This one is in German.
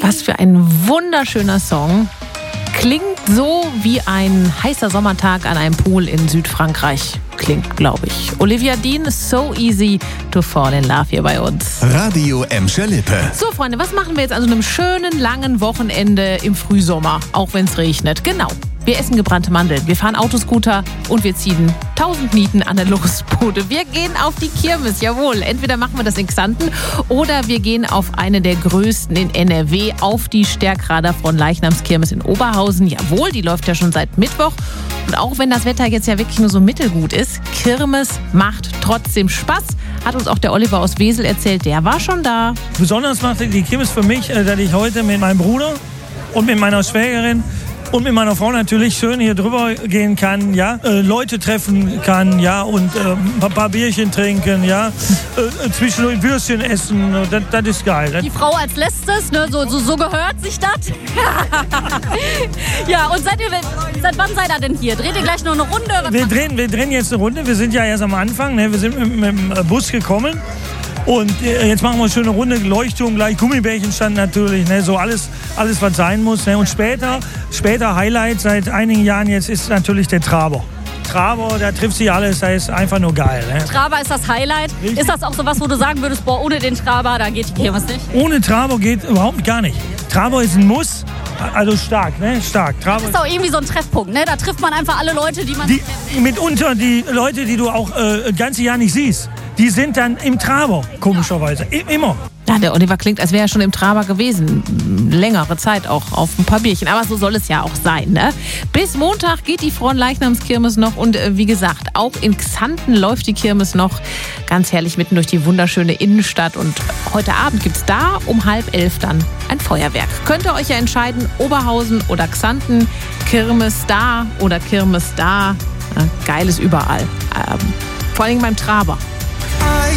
Was für ein wunderschöner Song. Klingt so wie ein heißer Sommertag an einem Pool in Südfrankreich. Klingt, glaube ich. Olivia Dean, So Easy to Fall in Love hier bei uns. Radio Emscher Lippe. So, Freunde, was machen wir jetzt an so einem schönen, langen Wochenende im Frühsommer, auch wenn es regnet? Genau. Wir essen gebrannte Mandeln, wir fahren Autoscooter und wir ziehen 1000 Nieten an der Lustbude. Wir gehen auf die Kirmes, jawohl. Entweder machen wir das in Xanten oder wir gehen auf eine der größten in NRW, auf die Stärkrader von Leichnamskirmes in Oberhausen. Jawohl, die läuft ja schon seit Mittwoch. Und auch wenn das Wetter jetzt ja wirklich nur so mittelgut ist, Kirmes macht trotzdem Spaß. Hat uns auch der Oliver aus Wesel erzählt, der war schon da. Besonders macht die Kirmes für mich, dass ich heute mit meinem Bruder und mit meiner Schwägerin und mit meiner Frau natürlich schön hier drüber gehen kann, ja, Leute treffen kann, ja, und ein paar Bierchen trinken, ja, zwischendurch Würstchen essen, das ist geil. Die Frau als letztes, ne, so gehört sich das. Ja, und seit wann seid ihr denn hier? Dreht ihr gleich noch eine Runde? Wir drehen jetzt eine Runde, wir sind ja erst am Anfang, ne, wir sind mit dem Bus gekommen. Und jetzt machen wir eine schöne Runde, Leuchtturm gleich, Gummibärchen stand natürlich, ne, so alles was sein muss. Ne. Und später Highlight seit einigen Jahren jetzt ist natürlich der Traber. Traber, da trifft sich alles, da ist einfach nur geil. Ne. Traber ist das Highlight. Richtig. Ist das auch so was, wo du sagen würdest, boah, ohne den Traber, da geht die Kirmes nicht? Ohne Traber geht überhaupt gar nicht. Traber ist ein Muss, also stark, ne, stark. Traber das ist auch irgendwie so ein Treffpunkt, ne, da trifft man einfach alle Leute, die man kennt. Mitunter die Leute, die du auch das ganze Jahr nicht siehst. Die sind dann im Traber, komischerweise. Immer. Ja, der Oliver klingt, als wäre er schon im Traber gewesen. Längere Zeit auch auf ein paar Bierchen. Aber so soll es ja auch sein, ne? Bis Montag geht die Fronleichnamskirmes noch. Und wie gesagt, auch in Xanten läuft die Kirmes noch ganz herrlich mitten durch die wunderschöne Innenstadt. Und heute Abend gibt es da um 10:30 dann ein Feuerwerk. Könnt ihr euch ja entscheiden, Oberhausen oder Xanten, Kirmes da oder Kirmes da. Ja, geil ist überall. Vor allem beim Traber.